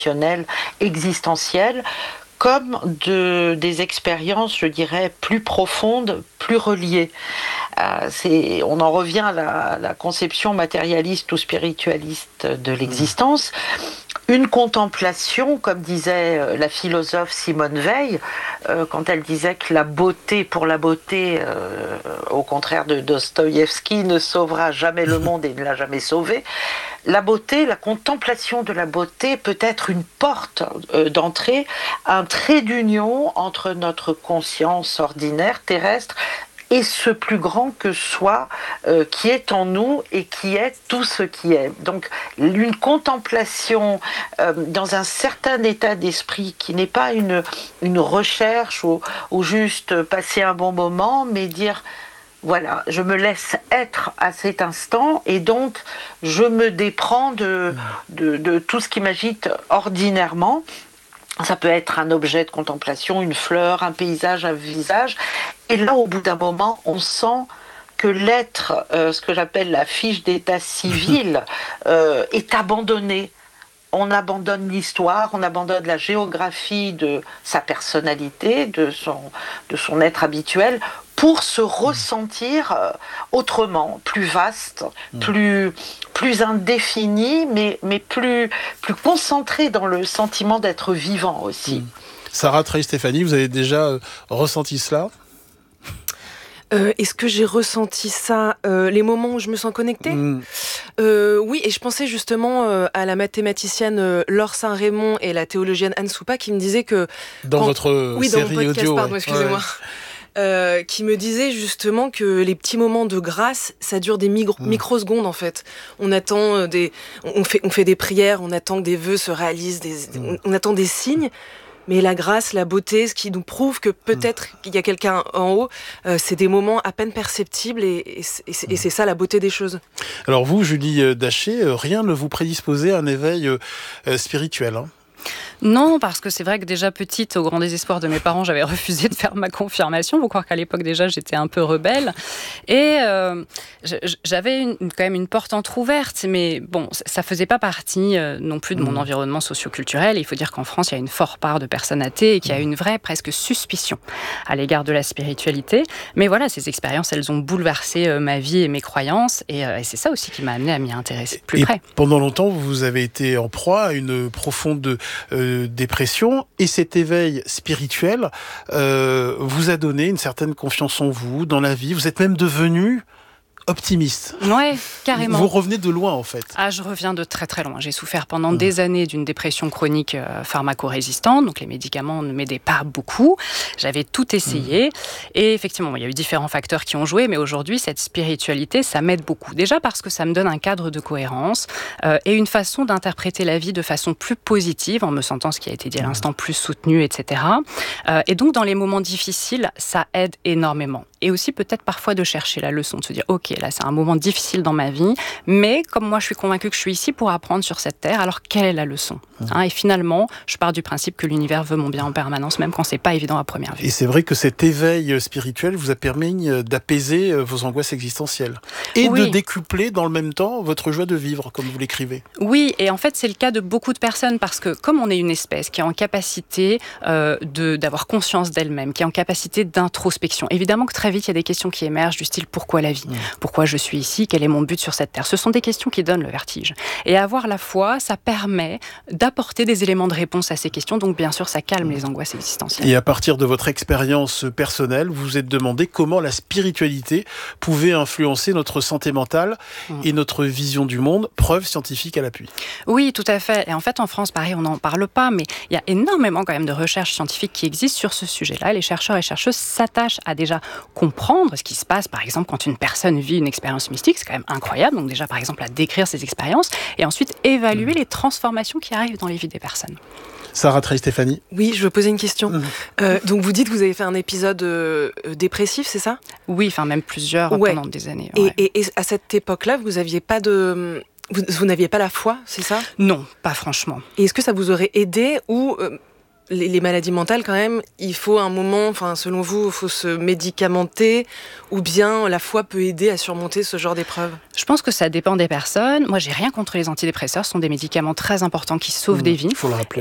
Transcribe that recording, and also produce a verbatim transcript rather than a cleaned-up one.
existentielles, comme de, des expériences, je dirais, plus profondes, plus reliées. Euh, c'est, on en revient à la, la conception matérialiste ou spiritualiste de l'existence. Une contemplation, comme disait la philosophe Simone Veil, euh, quand elle disait que la beauté pour la beauté, euh, au contraire de Dostoïevski, ne sauvera jamais le monde et ne l'a jamais sauvé. La beauté, la contemplation de la beauté peut être une porte euh, d'entrée, un trait d'union entre notre conscience ordinaire, terrestre, et ce plus grand que soi, euh, qui est en nous et qui est tout ce qui est. Donc une contemplation euh, dans un certain état d'esprit qui n'est pas une, une recherche ou, ou juste passer un bon moment, mais dire voilà, je me laisse être à cet instant et donc je me déprends de, de, de tout ce qui m'agite ordinairement. Ça peut être un objet de contemplation, une fleur, un paysage, un visage. Et là, au bout d'un moment, on sent que l'être, euh, ce que j'appelle la fiche d'état civil, euh, est abandonné. On abandonne l'histoire, on abandonne la géographie de sa personnalité, de son, de son être habituel, pour se ressentir euh, autrement, plus vaste, plus, plus indéfini, mais, mais plus, plus concentré dans le sentiment d'être vivant aussi. Sarah Trey-Stéphanie, vous avez déjà euh, ressenti cela ? Euh, est-ce que j'ai ressenti ça euh, les moments où je me sens connectée ? mmh. euh, Oui, et je pensais justement euh, à la mathématicienne euh, Laure Saint-Raymond et la théologienne Anne Soupa qui me disaient que... Dans quand... votre oui, série dans mon podcast, audio, pardon, ouais. excusez-moi. Ouais. Euh, qui me disait justement que les petits moments de grâce, ça dure des micro- mmh. microsecondes en fait. On attend des, on fait, on fait des prières, on attend que des vœux se réalisent, des, mmh. on, on attend des signes. Mais la grâce, la beauté, ce qui nous prouve que peut-être mmh. qu'il y a quelqu'un en haut, euh, c'est des moments à peine perceptibles et, et, c'est, et, c'est, mmh. et c'est ça la beauté des choses. Alors vous, Julie Daché, rien ne vous prédisposait à un éveil euh, spirituel, hein ? Non, parce que c'est vrai que déjà petite, au grand désespoir de mes parents, j'avais refusé de faire ma confirmation. Vous croire qu'à l'époque déjà, j'étais un peu rebelle. Et euh, j'avais une, quand même une porte entrouverte, mais bon, ça faisait pas partie euh, non plus de mon mmh. environnement socio-culturel. Il faut dire qu'en France, il y a une forte part de personnes athées et qu'il y a une vraie presque suspicion à l'égard de la spiritualité. Mais voilà, ces expériences, elles ont bouleversé euh, ma vie et mes croyances. Et, euh, et c'est ça aussi qui m'a amené à m'y intéresser de plus et près. Pendant longtemps, vous avez été en proie à une profonde euh, dépression, et cet éveil spirituel euh, vous a donné une certaine confiance en vous, dans la vie. Vous êtes même devenu optimiste. Ouais, carrément. Vous revenez de loin, en fait. Ah, je reviens de très très loin. J'ai souffert pendant mmh. des années d'une dépression chronique euh, pharmacorésistante, donc les médicaments ne m'aidaient pas beaucoup. J'avais tout essayé, mmh. et effectivement, il y a eu différents facteurs qui ont joué, mais aujourd'hui, cette spiritualité, ça m'aide beaucoup. Déjà parce que ça me donne un cadre de cohérence euh, et une façon d'interpréter la vie de façon plus positive, en me sentant, ce qui a été dit à l'instant, plus soutenu, et cetera. Euh, et donc, dans les moments difficiles, ça aide énormément. Et aussi peut-être parfois de chercher la leçon, de se dire « Ok, là c'est un moment difficile dans ma vie, mais comme moi je suis convaincue que je suis ici pour apprendre sur cette terre, alors quelle est la leçon ?» hein, Et finalement, je pars du principe que l'univers veut mon bien en permanence, même quand c'est pas évident à première vue. Et c'est vrai que cet éveil spirituel vous a permis d'apaiser vos angoisses existentielles et oui. de décupler dans le même temps votre joie de vivre, comme vous l'écrivez. Oui, et en fait c'est le cas de beaucoup de personnes, parce que comme on est une espèce qui est en capacité euh, de, d'avoir conscience d'elle-même, qui est en capacité d'introspection, évidemment que très vite, il y a des questions qui émergent du style « Pourquoi la vie ? Pourquoi je suis ici ? Quel est mon but sur cette terre ?» Ce sont des questions qui donnent le vertige. Et avoir la foi, ça permet d'apporter des éléments de réponse à ces questions. Donc, bien sûr, ça calme les angoisses existentielles. Et à partir de votre expérience personnelle, vous vous êtes demandé comment la spiritualité pouvait influencer notre santé mentale mmh. et notre vision du monde. Preuve scientifique à l'appui. Oui, tout à fait. Et en fait, en France, pareil, on n'en parle pas, mais il y a énormément quand même de recherches scientifiques qui existent sur ce sujet-là. Les chercheurs et chercheuses s'attachent à déjà comprendre ce qui se passe, par exemple, quand une personne vit une expérience mystique, c'est quand même incroyable. Donc déjà, par exemple, à décrire ces expériences et ensuite évaluer mmh. les transformations qui arrivent dans les vies des personnes. Sarah Trey-Stéphanie. Oui, je veux poser une question. Mmh. Euh, donc vous dites que vous avez fait un épisode euh, dépressif, c'est ça ? Oui, enfin même plusieurs ouais. pendant des années. Ouais. Et, et, et à cette époque-là, vous aviez pas de... Vous, vous n'aviez pas la foi, c'est ça ? Non, pas franchement. Et est-ce que ça vous aurait aidé ou... Euh, les, les maladies mentales, quand même, il faut un moment, enfin, selon vous, il faut se médicamenter, ou bien la foi peut aider à surmonter ce genre d'épreuve? Je pense que ça dépend des personnes. Moi, j'ai rien contre les antidépresseurs. Ce sont des médicaments très importants qui sauvent mmh, des vies. Il faut le rappeler.